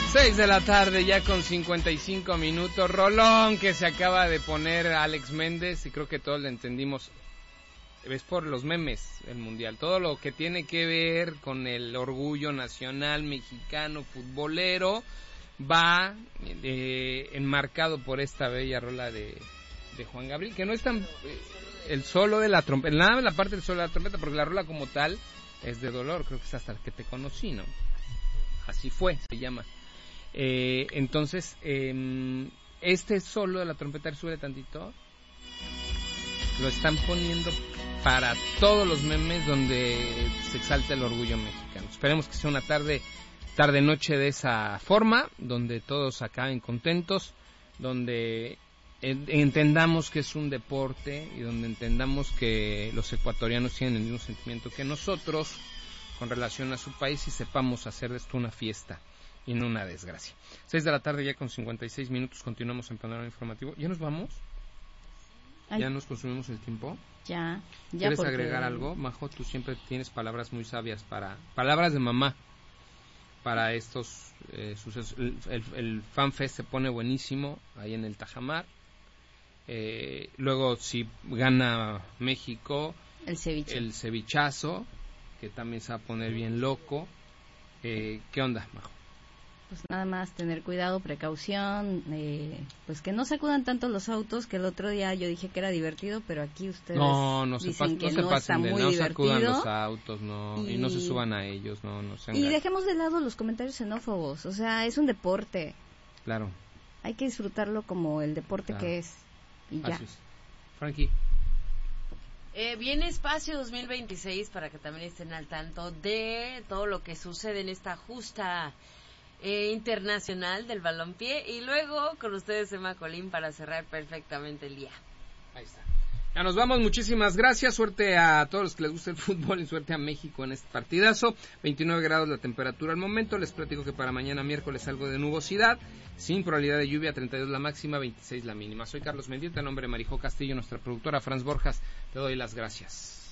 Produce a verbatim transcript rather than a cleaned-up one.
seis de la tarde ya con cincuenta y cinco minutos, rolón que se acaba de poner Alex Méndez y creo que todos le entendimos. Es por los memes el mundial, todo lo que tiene que ver con el orgullo nacional mexicano futbolero va eh, enmarcado por esta bella rola de, de Juan Gabriel, que no es tan eh, el solo de la trompeta, nada la parte del solo de la trompeta, porque la rola como tal es de dolor, creo que es hasta el que te conocí, ¿no? Así fue, se llama. Eh, entonces, eh, este solo de la trompeta, sube tantito, lo están poniendo para todos los memes donde se exalta el orgullo mexicano. Esperemos que sea una tarde, tarde noche de esa forma, donde todos acaben contentos, donde entendamos que es un deporte y donde entendamos que los ecuatorianos tienen el mismo sentimiento que nosotros con relación a su país y sepamos hacer de esto una fiesta y no una desgracia. seis de la tarde ya con cincuenta y seis minutos, continuamos en Panorama Informativo. ¿Ya nos vamos? Ay. ¿Ya nos consumimos el tiempo? Ya, ya. ¿Quieres porque... agregar algo? Majo, tú siempre tienes palabras muy sabias para... Palabras de mamá para estos eh, sucesos. El, el, el FanFest se pone buenísimo ahí en el Tajamar. Eh, luego, si gana México... El ceviche. El cevichazo, que también se va a poner bien loco. Eh, ¿Qué onda, Majo? Pues nada más tener cuidado, precaución, eh, pues que no sacudan tanto los autos, que el otro día yo dije que era divertido, pero aquí ustedes no, no se dicen pas- que no, se no pasen está de, muy no divertido. sacudan los autos, no, y, y no se suban a ellos, no, no sean Y gatos. dejemos de lado los comentarios xenófobos, o sea, es un deporte. Claro. Hay que disfrutarlo como el deporte claro. que es, y ya. Así es. Frankie. Eh, viene Espacio dos mil veintiséis para que también estén al tanto de todo lo que sucede en esta justa eh, internacional del balompié, y luego con ustedes Emma Colín para cerrar perfectamente el día. Ahí está. Ya nos vamos, muchísimas gracias, suerte a todos los que les gusta el fútbol y suerte a México en este partidazo. veintinueve grados la temperatura al momento, les platico que para mañana miércoles algo de nubosidad, sin probabilidad de lluvia, treinta y dos la máxima, veintiséis la mínima. Soy Carlos Mendieta, en nombre de Marijó Castillo, nuestra productora Franz Borjas, te doy las gracias.